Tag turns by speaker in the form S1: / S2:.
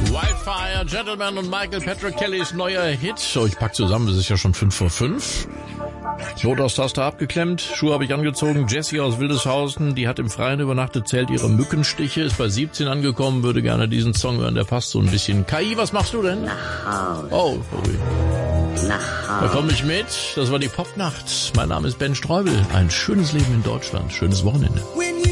S1: Wildfire, Gentleman und Michael Patrick Kellys neuer Hit. So, ich pack zusammen, es ist ja schon 5:05. Notaus-Taste abgeklemmt, Schuhe habe ich angezogen. Jessie aus Wildeshausen, die hat im Freien übernachtet, zählt ihre Mückenstiche, ist bei 17 angekommen, würde gerne diesen Song hören, der passt so ein bisschen. KI, was machst du denn?
S2: Nach Hause.
S1: Oh, sorry.
S2: Nach
S1: Da
S2: Hause.
S1: komme ich mit. Das war die Popnacht. Mein Name ist Ben Streubel. Ein schönes Leben in Deutschland. Schönes Wochenende.